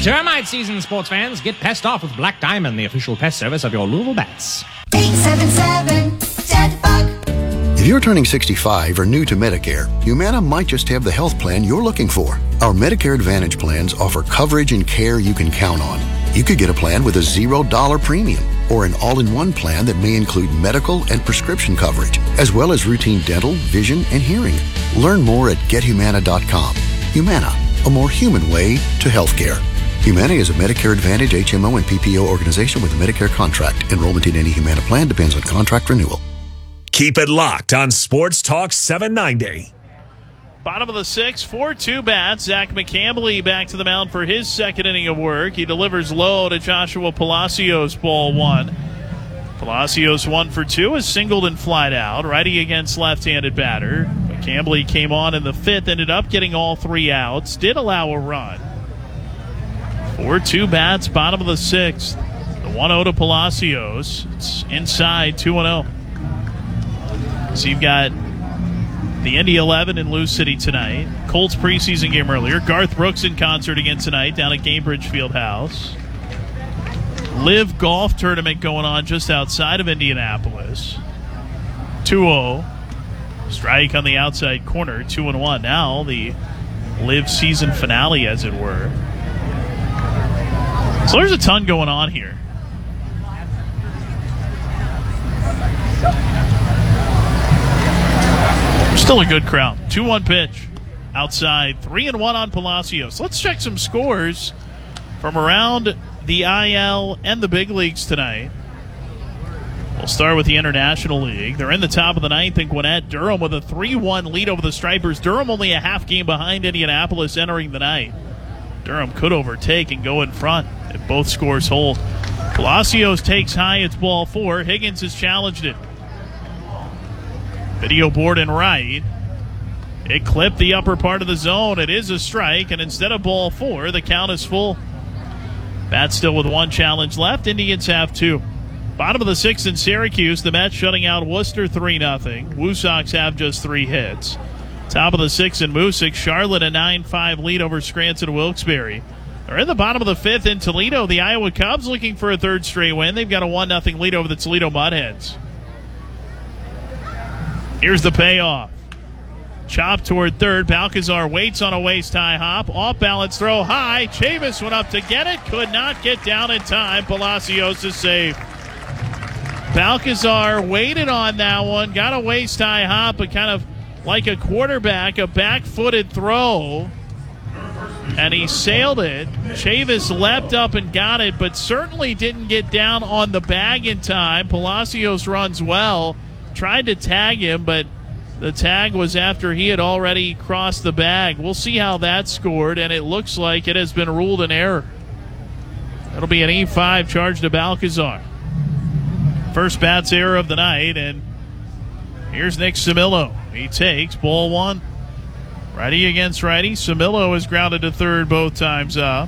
termite season, sports fans. Get pest off with Black Diamond, the official pest service of your Louisville Bats. 877-JET-BUG. If you're turning 65 or new to Medicare, Humana might just have the health plan you're looking for. Our Medicare Advantage plans offer coverage and care you can count on. You could get a plan with a $0 premium or an all-in-one plan that may include medical and prescription coverage, as well as routine dental, vision, and hearing. Learn more at gethumana.com. Humana, a more human way to healthcare. Humana is a Medicare Advantage HMO and PPO organization with a Medicare contract. Enrollment in any Humana plan depends on contract renewal. Keep it locked on Sports Talk 790. Bottom of the sixth, 4-2 bats. Zach McCambley back to the mound for his second inning of work. He delivers low to Joshua Palacios, ball one. Palacios 1 for 2, is singled and flied out. Righty against left-handed batter. McCambley came on in the fifth, ended up getting all 3 outs. Did allow a run. 4-2 bats, bottom of the sixth. The 1-0 to Palacios. It's inside 2-0. So you've got the Indy 11 in Lou City tonight. Colts preseason game earlier. Garth Brooks in concert again tonight down at Gainbridge Fieldhouse. Live golf tournament going on just outside of Indianapolis. 2-0. Strike on the outside corner. 2-1. Now the Live season finale, as it were. So there's a ton going on here. Still a good crowd. 2-1 pitch outside. 3-1 on Palacios. Let's check some scores from around the IL and the big leagues tonight. We'll start with the International League. They're in the top of the ninth in Gwinnett. Durham with a 3-1 lead over the Stripers. Durham only a half game behind Indianapolis entering the night. Durham could overtake and go in front if both scores hold. Palacios takes high. It's ball 4. Higgins has challenged it. Video board and right. It clipped the upper part of the zone. It is a strike, and instead of ball 4, the count is full. Bats still with 1 challenge left. Indians have 2. Bottom of the sixth in Syracuse, the Mets shutting out Worcester 3-0. Woo Sox have just 3 hits. Top of the sixth in Moosic, Charlotte a 9-5 lead over Scranton Wilkes-Barre. They're in the bottom of the fifth in Toledo. The Iowa Cubs looking for a 3rd straight win. They've got a 1-0 lead over the Toledo Mudhens. Here's the payoff. Chop toward third. Balcazar waits on a waist-high hop. Off-balance throw high. Chavis went up to get it. Could not get down in time. Palacios is safe. Balcazar waited on that one. Got a waist-high hop, but kind of like a quarterback, a back-footed throw. And he sailed it. Chavis leapt up and got it, but certainly didn't get down on the bag in time. Palacios runs well. Tried to tag him, but the tag was after he had already crossed the bag. We'll see how that scored, and it looks like it has been ruled an error. It'll be an E5 charge to Balcazar. First bats error of the night, and here's Nick Samillo. He takes ball 1. Righty against righty. Samillo is grounded to third both times up.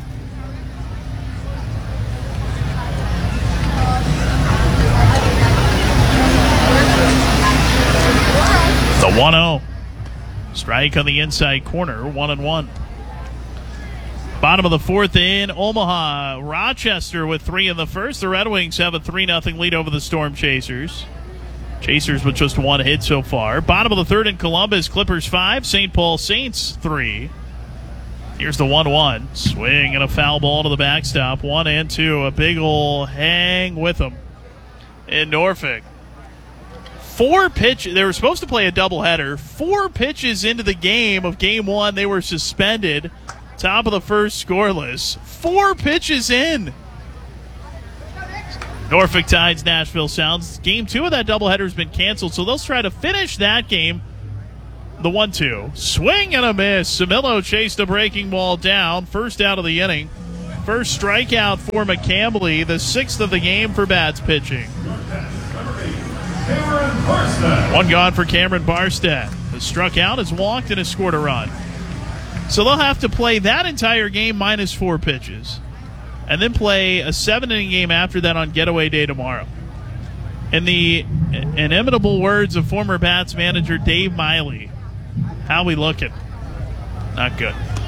The 1-0. Strike on the inside corner, 1-1. Bottom of the fourth in Omaha. Rochester with 3 in the first. The Red Wings have a 3-0 lead over the Storm Chasers. Chasers with just 1 hit so far. Bottom of the third in Columbus. Clippers 5. St. Paul Saints 3. Here's the 1-1. Swing and a foul ball to the backstop. 1-2. A big ol' hang with them in Norfolk. 4 pitches. They were supposed to play a doubleheader. 4 pitches into the game of game 1, they were suspended. Top of the first, scoreless. 4 pitches in. Norfolk Tides, Nashville Sounds. Game 2 of that doubleheader has been canceled, so they'll try to finish that game. The 1-2. Swing and a miss. Samillo chased a breaking ball down. First out of the inning. First strikeout for McCambley. The 6th of the game for Bats pitching. One gone for Cameron Barstead. Has struck out, has walked, and has scored a run. So they'll have to play that entire game minus 4 pitches. And then play a 7-inning game after that on getaway day tomorrow. In the inimitable words of former Bats manager Dave Miley, how we looking? Not good.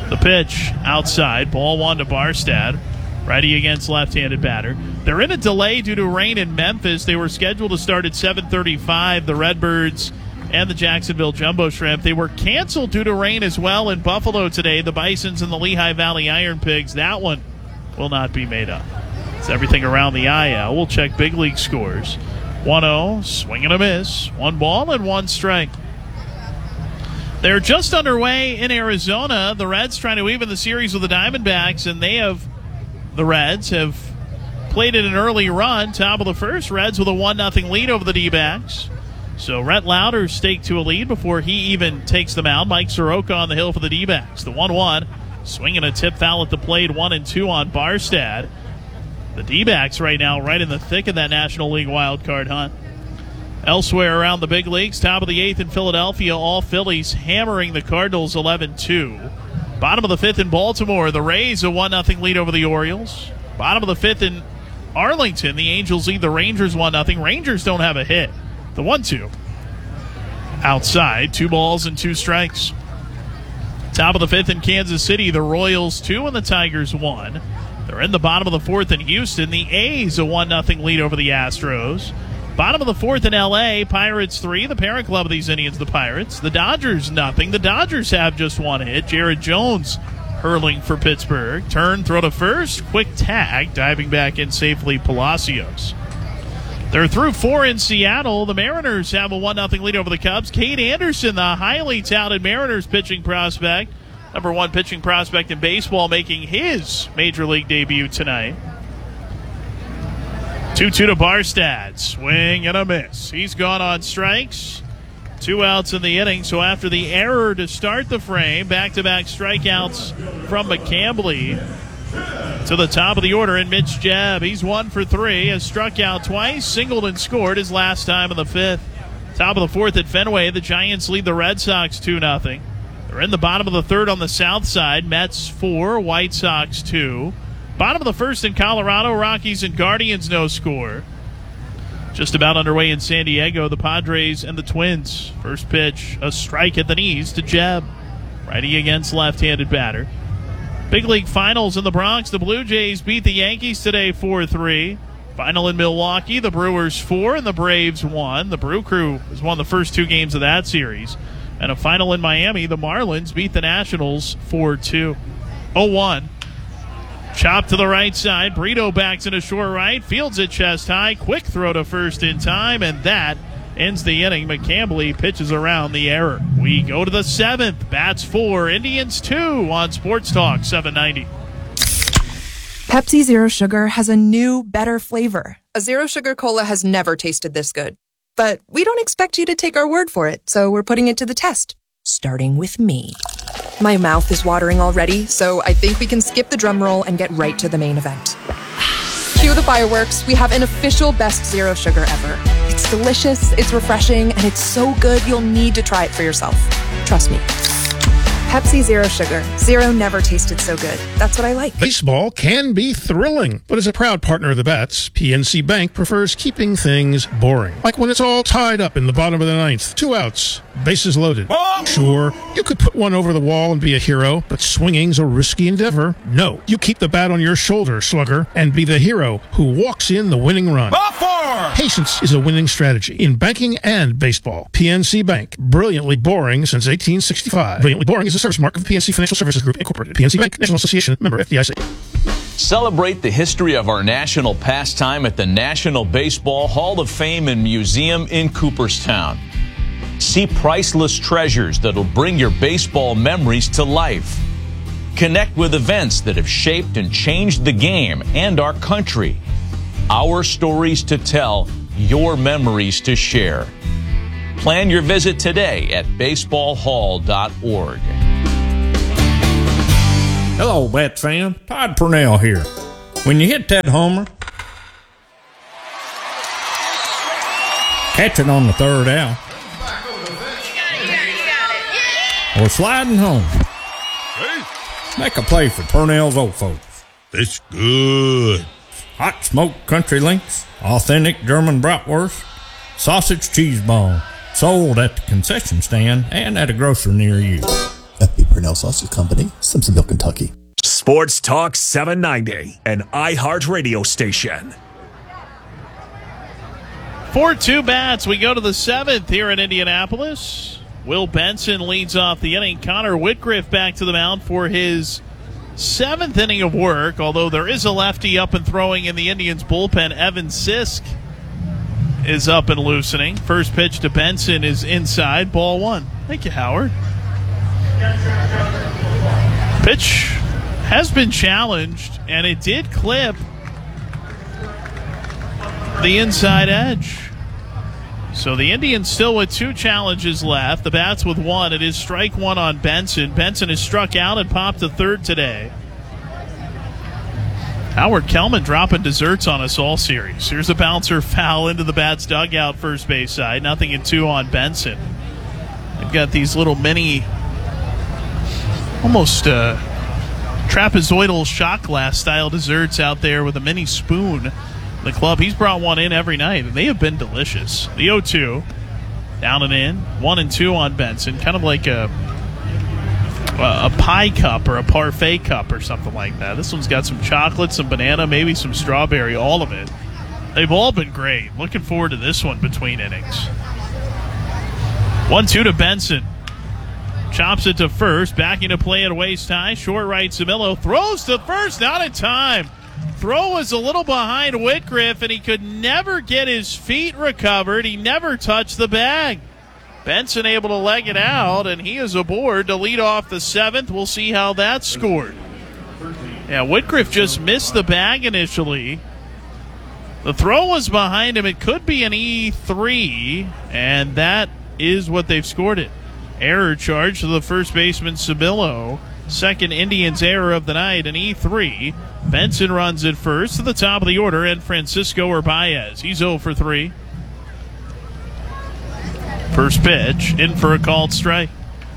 The pitch outside. Ball 1 to Barstad. Righty against left-handed batter. They're in a delay due to rain in Memphis. They were scheduled to start at 7:35. The Redbirds and the Jacksonville Jumbo Shrimp. They were canceled due to rain as well in Buffalo today. The Bisons and the Lehigh Valley Iron Pigs. That one will not be made up. It's everything around the IL. We'll check big league scores. 1-0, swing and a miss. 1 ball and 1 strike. They're just underway in Arizona. The Reds trying to even the series with the Diamondbacks, and the Reds have played it an early run. Top of the first, Reds with a 1-0 lead over the D-backs. So Rhett Lauder staked to a lead before he even takes them out. Mike Soroka on the hill for the D-backs. The 1-1, swinging a tip foul at the plate, 1-2 on Barstad. The D-backs right now right in the thick of that National League wildcard hunt. Elsewhere around the big leagues, top of the 8th in Philadelphia, all Phillies hammering the Cardinals 11-2. Bottom of the 5th in Baltimore, the Rays a 1-0 lead over the Orioles. Bottom of the 5th in Arlington, the Angels lead the Rangers 1-0. Rangers don't have a hit. The 1-2. Outside, 2 balls and 2 strikes. Top of the 5th in Kansas City, the Royals 2 and the Tigers 1. They're in the bottom of the 4th in Houston. The A's a 1-0 lead over the Astros. Bottom of the 4th in L.A., Pirates 3, the parent club of these Indians, the Pirates. The Dodgers, nothing. The Dodgers have just 1 hit. Jared Jones hurling for Pittsburgh. Turn, throw to first. Quick tag, diving back in safely, Palacios. They're through 4 in Seattle. The Mariners have a 1-0 lead over the Cubs. Cade Anderson, the highly touted Mariners pitching prospect, number 1 pitching prospect in baseball, making his Major League debut tonight. 2-2 to Barstad. Swing and a miss. He's gone on strikes. 2 outs in the inning. So after the error to start the frame, back-to-back strikeouts from McCambly to the top of the order in Mitch Jebb. He's 1 for 3, has struck out twice, singled and scored his last time in the 5th. Top of the 4th at Fenway, the Giants lead the Red Sox 2-0. They're in the bottom of the 3rd on the south side. Mets 4, White Sox 2. Bottom of the 1st in Colorado, Rockies and Guardians no score. Just about underway in San Diego, the Padres and the Twins. First pitch, a strike at the knees to Jebb. Righty against left-handed batter. Big League Finals in the Bronx. The Blue Jays beat the Yankees today 4-3. Final in Milwaukee, the Brewers 4 and the Braves 1. The Brew Crew has won the first 2 games of that series. And a final in Miami, the Marlins beat the Nationals 4-2. 0-1. Chop to the right side. Brito backs in a short right. Fields it chest high. Quick throw to first in time, and that ends the inning. McCambly pitches around the error. We go to the 7th. Bats 4, Indians 2 on Sports Talk 790. Pepsi Zero Sugar has a new, better flavor. A Zero Sugar Cola has never tasted this good. But we don't expect you to take our word for it, so we're putting it to the test. Starting with me. My mouth is watering already, so I think we can skip the drum roll and get right to the main event. Cue the fireworks. We have an official best Zero Sugar ever. It's delicious, it's refreshing, and it's so good you'll need to try it for yourself. Trust me. Pepsi Zero Sugar. Zero never tasted so good. That's what I like. Baseball can be thrilling, but as a proud partner of the Bats, PNC Bank prefers keeping things boring. Like when it's all tied up in the bottom of the 9th, 2 outs, bases loaded. Sure, you could put one over the wall and be a hero, but swinging's a risky endeavor. No, you keep the bat on your shoulder, slugger, and be the hero who walks in the winning run. Patience is a winning strategy in banking and baseball. PNC Bank, brilliantly boring since 1865. Brilliantly boring is a service mark of PNC Financial Services Group, Incorporated. PNC Bank, National Association, member FDIC. Celebrate the history of our national pastime at the National Baseball Hall of Fame and Museum in Cooperstown. See priceless treasures that'll bring your baseball memories to life. Connect with events that have shaped and changed the game and our country. Our stories to tell, your memories to share. Plan your visit today at baseballhall.org. Hello, Bats fan. Todd Purnell here. When you hit that homer, catch it on the 3rd out, or sliding home, make a play for Purnell's old folks. It's good. Hot smoked country links, authentic German bratwurst, sausage cheese ball, sold at the concession stand and at a grocery near you. Happy birthday. Purnell Sausage Company, Simpsonville, Kentucky. Sports Talk 790, an iHeart radio station. 4-2 bats. We go to the 7th here in Indianapolis. Will Benson leads off the inning. Connor Whitgriff back to the mound for his 7th inning of work, although there is a lefty up and throwing in the Indians bullpen. Evan Sisk is up and loosening. First pitch to Benson is inside, ball 1. Thank you, Howard. Pitch has been challenged, and it did clip the inside edge. So the Indians still with 2 challenges left. The bats with 1. It is strike 1 on Benson. Benson is struck out and popped to third today. Howard Kellman dropping desserts on us all series. Here's a bouncer foul into the bats dugout first base side. 0-2 on Benson. They've got these little mini, almost trapezoidal shot glass style desserts out there with a mini spoon. The club, he's brought one in every night, and they have been delicious. The 0-2, down and in, 1-2 on Benson, kind of like a pie cup or a parfait cup or something like that. This one's got some chocolate, some banana, maybe some strawberry, all of it. They've all been great. Looking forward to this one between innings. 1-2 to Benson. Chops it to first, backing to play at waist high. Short right, Zamillo throws to first, not in time. Throw was a little behind Whitgriff, and he could never get his feet recovered. He never touched the bag. Benson able to leg it out, and he is aboard to lead off the 7th. We'll see how that's scored. Yeah, Whitgriff just missed the bag initially. The throw was behind him. It could be an E3, and that is what they've scored it. Error charge to the first baseman, Sabillo. Second Indians error of the night, an E3. Benson runs it first to the top of the order, and Francisco Urbaez. He's 0 for 3. First pitch, in for a called strike.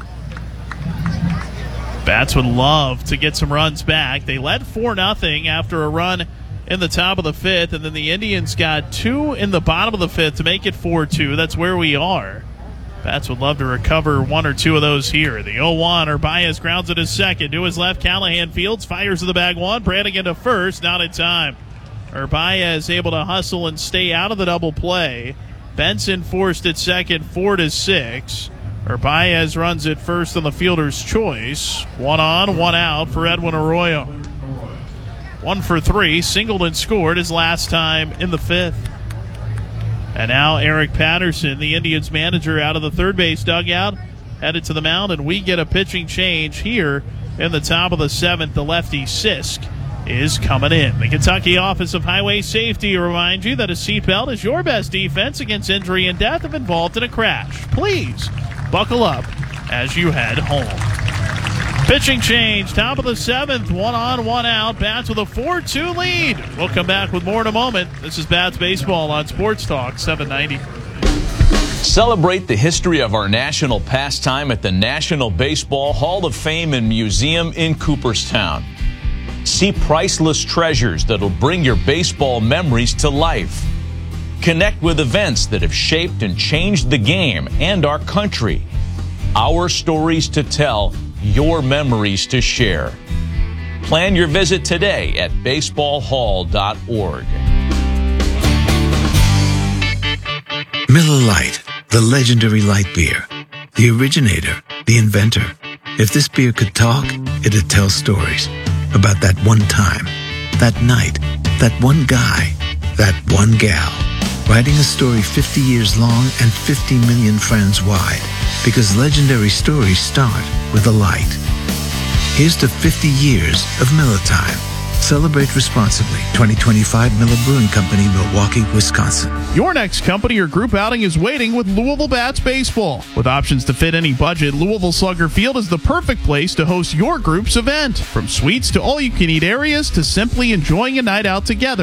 Bats would love to get some runs back. They led 4-0 after a run in the top of the 5th, and then the Indians got 2 in the bottom of the 5th to make it 4-2. That's where we are. Bats would love to recover 1 or 2 of those here. The 0-1, Urbaez grounds it to second. To his left, Callahan fields, fires to the bag 1. Brannigan to first, not in time. Urbaez able to hustle and stay out of the double play. Benson forced at second, 4-6. Urbaez runs it first on the fielder's choice. 1 on, 1 out for Edwin Arroyo. 1 for 3, singled and scored his last time in the 5th. And now Eric Patterson, the Indians manager, out of the third base dugout, headed to the mound, and we get a pitching change here in the top of the 7th. The lefty Sisk is coming in. The Kentucky Office of Highway Safety reminds you that a seatbelt is your best defense against injury and death if involved in a crash. Please buckle up as you head home. Pitching change, top of the 7th, 1 on, 1 out. Bats with a 4-2 lead. We'll come back with more in a moment. This is Bats Baseball on Sports Talk 790. Celebrate the history of our national pastime at the National Baseball Hall of Fame and Museum in Cooperstown. See priceless treasures that'll bring your baseball memories to life. Connect with events that have shaped and changed the game and our country. Our stories to tell, your memories to share. Plan your visit today at baseballhall.org. Miller Lite, the legendary light beer. The originator, the inventor. If this beer could talk, it'd tell stories about that one time, that night, that one guy, that one gal. Writing a story 50 years long and 50 million friends wide. Because legendary stories start with a light. Here's to 50 years of Miller Time. Celebrate responsibly. 2025 Miller Brewing Company, Milwaukee, Wisconsin. Your next company or group outing is waiting with Louisville Bats Baseball. With options to fit any budget, Louisville Slugger Field is the perfect place to host your group's event. From suites to all-you-can-eat areas to simply enjoying a night out together.